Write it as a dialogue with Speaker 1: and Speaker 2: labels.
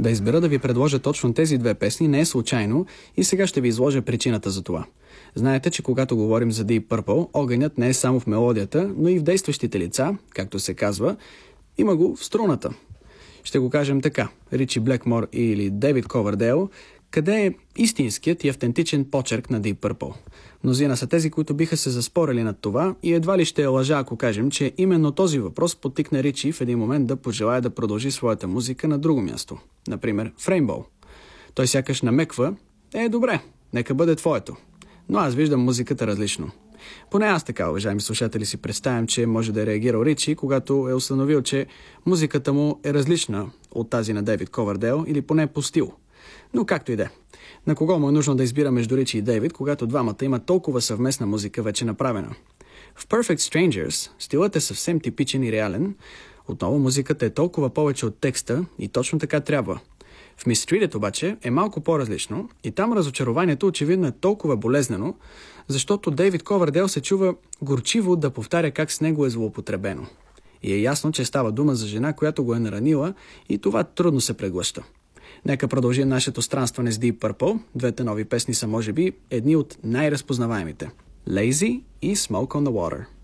Speaker 1: Да избера да ви предложа точно тези две песни не е случайно и сега ще ви изложа причината за това. Знаете, че когато говорим за Deep Purple, огънят не е само в мелодията, но и в действащите лица, както се казва, има го в струната. Ще го кажем така: Ричи Блекмор или Дейвид Ковердейл, къде е истинският и автентичен почерк на Deep Purple? Мнозина са тези, които биха се заспорили над това и едва ли ще е лъжа, ако кажем, че именно този въпрос подтикна Ричи в един момент да пожелая да продължи своята музика на друго място. Например, в Rainbow. Той сякаш намеква: добре, нека бъде твоето. Но аз виждам музиката различно. Поне аз така, уважаеми слушатели, си представям, че може да е реагирал Ричи, когато е установил, че музиката му е различна от тази на Дейвид Ковердейл или поне по стил. Но както и да е. На кого му е нужно да избира между Ричи и Дейвид, когато двамата имат толкова съвместна музика вече направена? В Perfect Strangers стилът е съвсем типичен и реален. Отново музиката е толкова повече от текста и точно така трябва. В Mistreated обаче е малко по-различно и там разочарованието очевидно е толкова болезнено, защото Дейвид Ковердейл се чува горчиво да повтаря как с него е злоупотребено. И е ясно, че става дума за жена, която го е наранила и това трудно се преглъща. Нека продължим нашето странстване с Deep Purple. Двете нови песни са може би едни от най-разпознаваемите: Lazy и Smoke on the Water.